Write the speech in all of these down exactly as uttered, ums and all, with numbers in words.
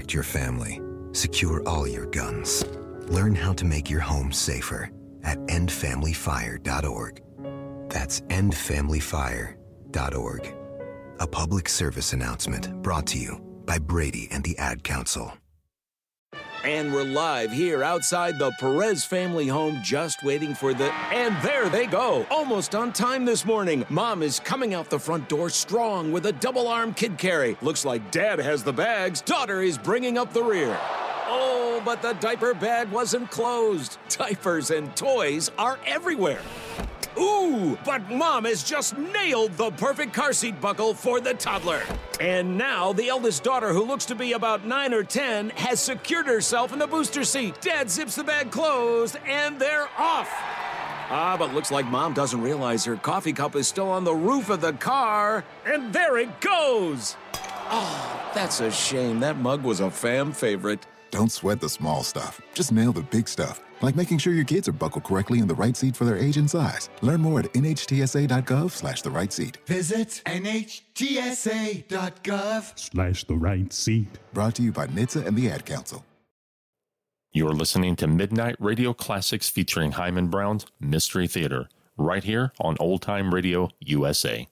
protect your family. Secure all your guns. Learn how to make your home safer at end family fire dot org. That's end family fire dot org. A public service announcement brought to you by Brady and the Ad Council. And we're live here outside the Perez family home, just waiting for the... And there they go, almost on time this morning. Mom is coming out the front door strong with a double-arm kid carry. Looks like Dad has the bags. Daughter is bringing up the rear. Oh, but the diaper bag wasn't closed. Diapers and toys are everywhere. Ooh, but Mom has just nailed the perfect car seat buckle for the toddler. And now the eldest daughter, who looks to be about nine or ten, has secured herself in the booster seat. Dad zips the bag closed, and they're off. Ah, but looks like Mom doesn't realize her coffee cup is still on the roof of the car. And there it goes. Oh, that's a shame. That mug was a fam favorite. Don't sweat the small stuff. Just nail the big stuff. Like making sure your kids are buckled correctly in the right seat for their age and size. Learn more at N H T S A dot gov slash the right seat. Visit N H T S A dot gov slash the right seat. Brought to you by N H T S A and the Ad Council. You're listening to Midnight Radio Classics featuring Hyman Brown's Mystery Theater, right here on Old Time Radio U S A.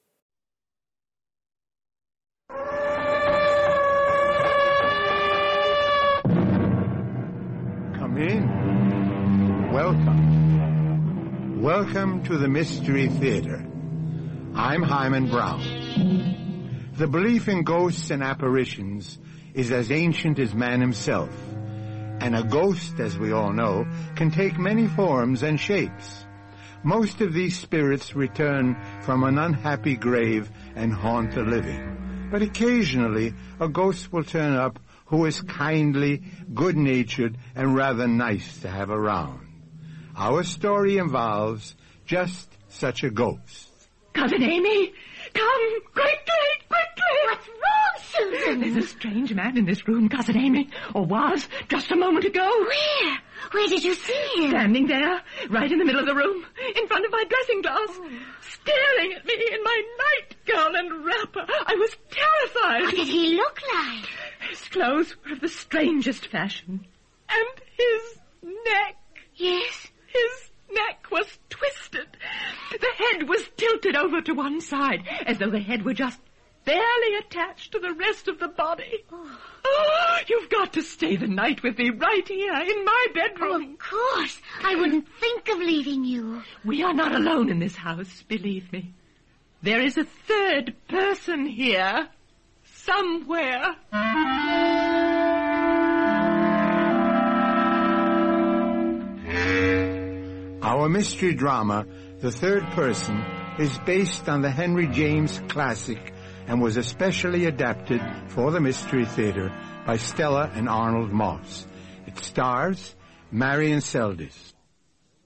Come in. Welcome. Welcome to the Mystery Theater. I'm Hyman Brown. The belief in ghosts and apparitions is as ancient as man himself. And a ghost, as we all know, can take many forms and shapes. Most of these spirits return from an unhappy grave and haunt the living. But occasionally, a ghost will turn up who is kindly, good-natured, and rather nice to have around. Our story involves just such a ghost. Cousin Amy, come, quickly, quickly! What's wrong, Susan? There's a strange man in this room, Cousin Amy, or was, just a moment ago. Where? Where did you see him? Standing there, right in the middle of the room, in front of my dressing glass, oh. staring at me in my nightgown and wrapper. I was terrified. What did he look like? His clothes were of the strangest fashion. And his neck. Yes? His neck was twisted. The head was tilted over to one side, as though the head were just barely attached to the rest of the body. Oh. Oh, you've got to stay the night with me right here in my bedroom. Oh, of course. I wouldn't think of leaving you. We are not alone in this house, believe me. There is a third person here, somewhere. Our mystery drama, The Third Person, is based on the Henry James classic and was especially adapted for the Mystery Theater by Stella and Arnold Moss. It stars Marion Seldes.